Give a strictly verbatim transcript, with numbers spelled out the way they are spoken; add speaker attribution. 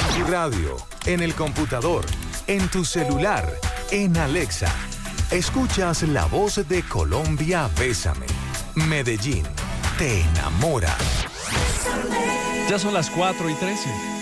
Speaker 1: tu radio, en el computador, en tu celular, en Alexa. Escuchas la voz de Colombia, Bésame. Medellín, te enamora.
Speaker 2: Ya son las cuatro y trece.